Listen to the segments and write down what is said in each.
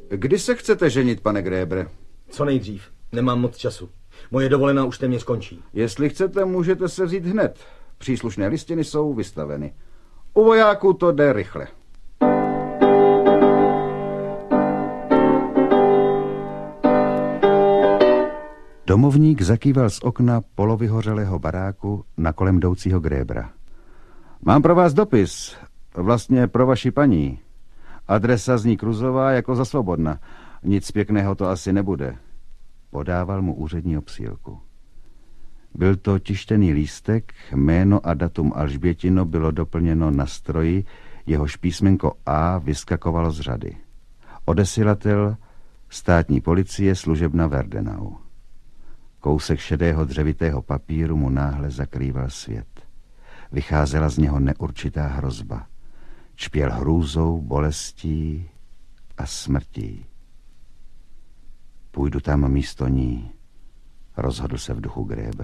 Kdy se chcete ženit, pane Grébre? Co nejdřív. Nemám moc času. Moje dovolená už téměř končí. Jestli chcete, můžete se vzít hned. Příslušné listiny jsou vystaveny. U vojáků to jde rychle. Domovník zakýval z okna polovyhořelého baráku na kolem jdoucího Grébra. Mám pro vás dopis, vlastně pro vaši paní. Adresa zní Kruzová jako za Svobodna. Nic pěkného to asi nebude. Podával mu úřední obsílku. Byl to tištěný lístek, jméno a datum Alžbětino bylo doplněno na stroji, jehož písmenko A vyskakovalo z řady. Odesilatel státní policie služebna Verdenau. Kousek šedého dřevitého papíru mu náhle zakrýval svět. Vycházela z něho neurčitá hrozba. Čpěl hrůzou, bolestí a smrtí. Půjdu tam místo ní, rozhodl se v duchu Gréber.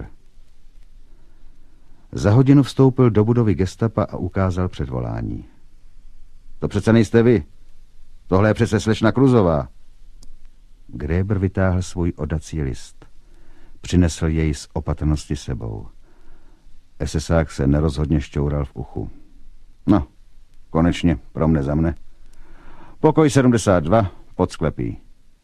Za hodinu vstoupil do budovy gestapa a ukázal předvolání. To přece nejste vy. Tohle je přece slečna Kruzová. Gréber vytáhl svůj odací list. Přinesl jej z opatrnosti sebou. SSák se nerozhodně šťoural v uchu. No, konečně, pro mne za mne. Pokoj 72, pod sklepí.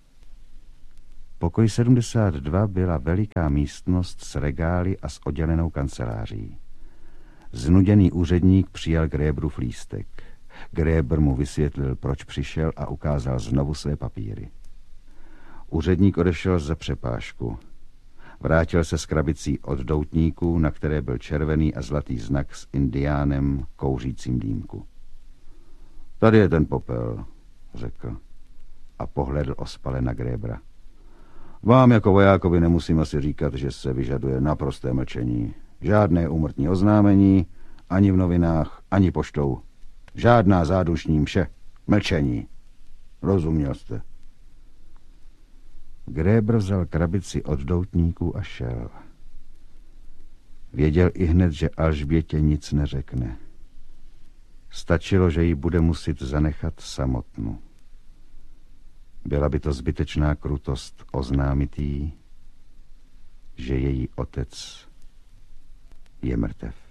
Pokoj 72 byla veliká místnost s regály a s oddělenou kanceláří. Znuděný úředník přijal Grébrův lístek. Grébr mu vysvětlil, proč přišel a ukázal znovu své papíry. Úředník odešel za přepážku. Vrátil se s krabicí od doutníků, na které byl červený a zlatý znak s indiánem kouřícím dýmku. Tady je ten popel, řekl a pohledl ospale na Grébra. Vám jako vojákovi nemusím asi říkat, že se vyžaduje naprosté mlčení. Žádné úmrtní oznámení, ani v novinách, ani poštou. Žádná zádušní mše. Mlčení. Rozuměl jste? Grébr vzal krabici od doutníků a šel. Věděl ihned, že Alžbětě nic neřekne. Stačilo, že ji bude muset zanechat samotnou. Byla by to zbytečná krutost oznámit jí, že její otec je mrtev.